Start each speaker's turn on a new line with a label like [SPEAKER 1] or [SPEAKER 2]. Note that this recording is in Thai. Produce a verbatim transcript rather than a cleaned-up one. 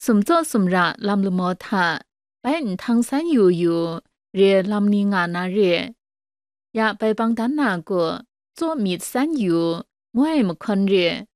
[SPEAKER 1] สมโจสมระลำลุมอทะไปอินทางสันอยู่อยู่เรียลำนิงานาเรียอยากไปบังดันนาก็โจมีดสันอยู่มวยมคนเรีย